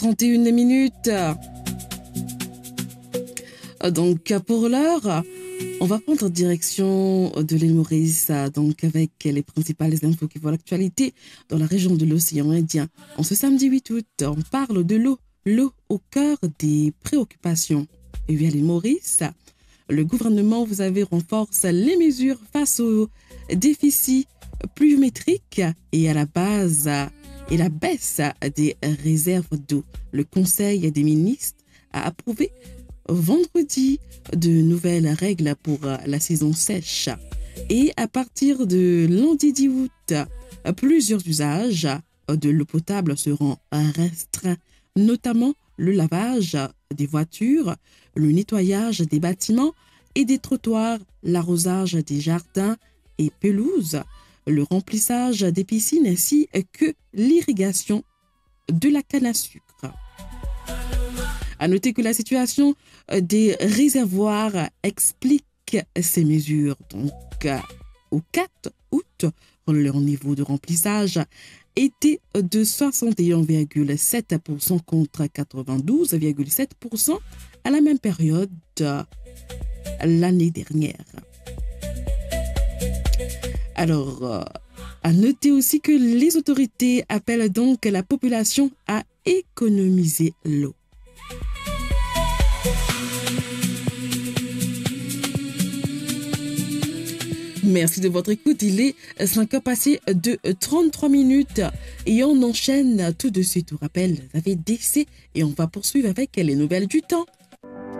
7h31 minutes. Donc, pour l'heure, on va prendre direction de l'île Maurice, donc avec les principales infos qui font l'actualité dans la région de l'océan Indien. En ce samedi 8 août, on parle de l'eau au cœur des préoccupations. Et à l'île Maurice, le gouvernement, vous avez, renforce les mesures face aux déficits pluviométriques et à la base et la baisse des réserves d'eau. Le Conseil des ministres a approuvé vendredi de nouvelles règles pour la saison sèche. Et à partir de lundi 10 août, plusieurs usages de l'eau potable seront restreints, notamment le lavage des voitures, le nettoyage des bâtiments et des trottoirs, l'arrosage des jardins et pelouses, le remplissage des piscines ainsi que l'irrigation de la canne à sucre. À noter que la situation des réservoirs explique ces mesures. Donc, au 4 août, leur niveau de remplissage était de 61,7% contre 92,7% à la même période l'année dernière. Alors, à noter aussi que les autorités appellent donc la population à économiser l'eau. Merci de votre écoute. Il est 5h passé de 33 minutes et on enchaîne tout de suite. On rappelle, vous avez DC et on va poursuivre avec les nouvelles du temps.